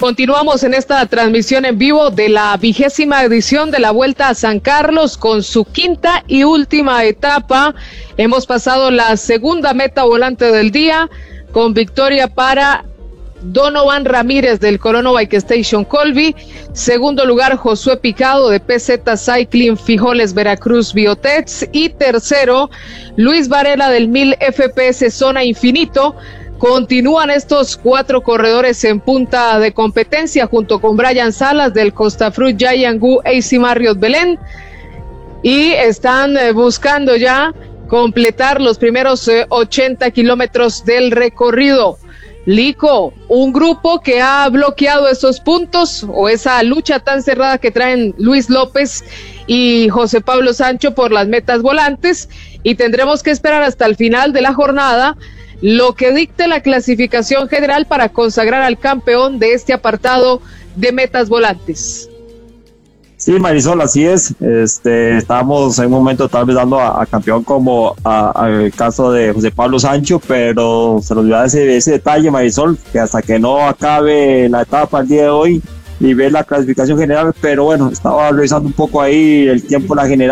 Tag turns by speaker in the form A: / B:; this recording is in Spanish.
A: Continuamos en esta transmisión en vivo de la 20ª edición de la Vuelta a San Carlos con su quinta y última etapa. Hemos pasado la segunda meta volante del día con victoria para Donovan Ramírez del Colono Bike Station Colby. Segundo lugar, Josué Picado de PZ Cycling Fijoles Veracruz Biotex. Y tercero, Luis Varela del 1000 FPS Zona Infinito. Continúan estos 4 corredores en punta de competencia junto con Brian Salas del Costa Fruit Giant Gu AC Marriott Belén, y están buscando ya completar los primeros 80 kilómetros del recorrido. Lico, un grupo que ha bloqueado esos puntos o esa lucha tan cerrada que traen Luis López y José Pablo Sancho por las metas volantes, y tendremos que esperar hasta el final de la jornada lo que dicte la clasificación general para consagrar al campeón de este apartado de metas volantes.
B: Sí, Marisol, así es. Estábamos en un momento tal vez dando a campeón como al caso de José Pablo Sancho, pero se nos olvidó ese detalle, Marisol, que hasta que no acabe la etapa el día de hoy y ver la clasificación general, pero bueno, estaba revisando un poco ahí el tiempo, la general.